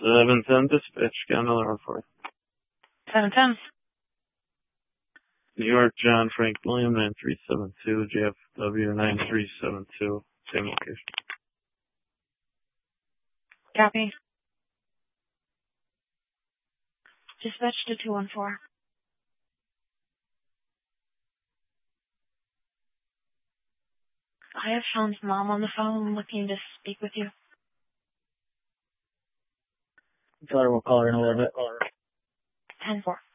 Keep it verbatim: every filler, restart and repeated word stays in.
seven ten dispatch, got another one for you. seven ten. New York, John Frank William, nine three seven two, J F W nine three seven two, same location. Copy. Dispatch to two one four. I have Sean's mom on the phone looking to speak with you. Tell her we'll call her in a little bit. ten four.